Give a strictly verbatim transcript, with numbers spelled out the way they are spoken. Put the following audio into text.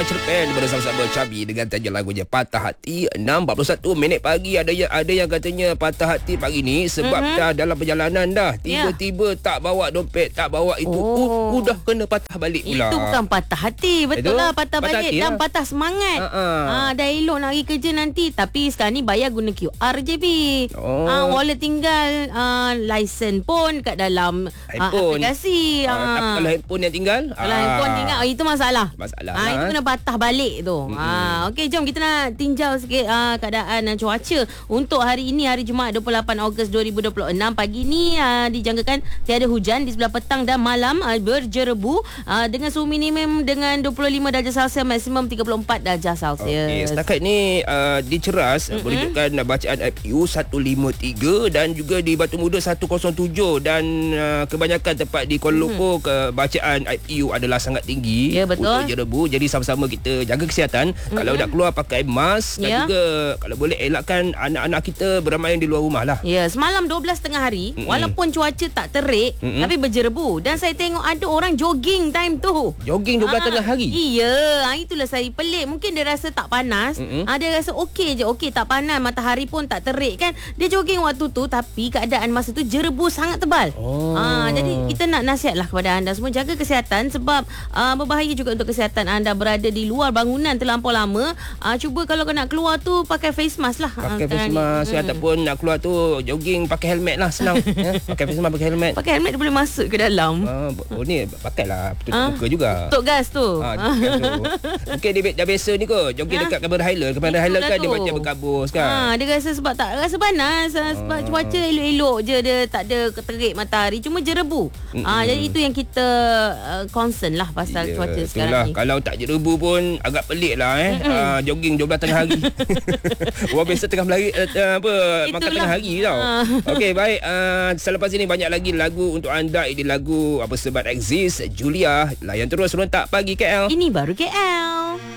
Cerpen bersama-sama Cabi dengan tajuk lagunya Patah Hati. Enam empat puluh satu minit pagi. Ada yang ada yang katanya patah hati pagi ni sebab mm-hmm. dah dalam perjalanan dah tiba-tiba yeah. tak bawa dompet, tak bawa itu, oh. uh, udah kena patah balik pula. Itu bukan patah hati, betul itu? lah patah, patah balik dan lah. patah semangat. Uh-uh. Ha, dah elok nak pergi kerja nanti, tapi sekarang ni bayar guna Q R je bi. Oh. Ha, wallet tinggal, uh, lesen pun kat dalam uh, aplikasi. Uh, uh. Kalau handphone yang tinggal, kalau uh. handphone tinggal, oh, itu masalah. Masalah. Ha, lah. itu kena patah balik tu. Mm-hmm. Ha, okey, jom kita nak tinjau sikit uh, keadaan uh, cuaca untuk hari ini, hari Jumaat dua puluh lapan Ogos dua ribu dua puluh enam. Pagi ni uh, dijangkakan tiada hujan di sebelah petang dan malam uh, berjerebu uh, dengan suhu minimum dengan dua puluh lima darjah Celsius, maksimum tiga puluh empat darjah Celsius. Okey, setakat ni uh, di Ceras mm-hmm. menunjukkan uh, bacaan I P U seratus lima puluh tiga dan juga di Batu Muda seratus tujuh dan uh, kebanyakan tempat di Kuala Lumpur mm-hmm. bacaan I P U adalah sangat tinggi ya, betul. Untuk jerebu. Jadi sama-sama kita jaga kesihatan. Mm-hmm. Kalau nak keluar pakai mask dan yeah. juga kalau boleh elakkan anak-anak kita beramaian di luar rumah lah. Ya, semalam dua belas tengah hari mm-hmm. walaupun cuaca tak terik mm-hmm. tapi berjerebu dan saya tengok ada orang jogging time tu. Jogging dua belas ha, tengah hari? Iya, ha, itulah saya pelik. Mungkin dia rasa tak panas. Mm-hmm. Ha, dia rasa okey je, okey tak panas, matahari pun tak terik kan. Dia jogging waktu tu tapi keadaan masa tu jerebu sangat tebal. Oh. Ha, jadi kita nak nasihatlah kepada anda semua jaga kesihatan sebab uh, berbahaya juga untuk kesihatan anda berada di luar bangunan terlampau lama. Uh, cuba kalau kau nak keluar tu pakai face mask lah. Pakai face mask hmm. ataupun nak keluar tu jogging pakai helmet lah, senang. Ya, pakai face mask, pakai helmet. Pakai helmet dia boleh masuk ke dalam. Uh, oh ni pakailah tutup uh, muka juga. Tutup gas tu. Ha, gas tu. Mungkin dia, dia biasa ni kot jogging ha? dekat Cameron Highland. Cameron Highland kan tu. Dia macam berkabus kan. Ha, dia rasa sebab tak rasa panas, uh. sebab cuaca elok-elok je, dia tak ada terik matahari, cuma jerebu. Mm-hmm. Ha, jadi itu yang kita uh, concern lah pasal yeah, cuaca sekarang itulah. ni. Kalau tak jerebu pun agak pelik lah eh. Uh, jogging dua belas tengah hari. Orang biasa tengah melari uh, apa itulah. Makan tengah hari tau. Uh. Okey, baik. Uh, selepas ini banyak lagi lagu untuk anda. Ini lagu apa Sebat Exist, Julia. Layan terus Serentak Pagi K L. Ini baru K L.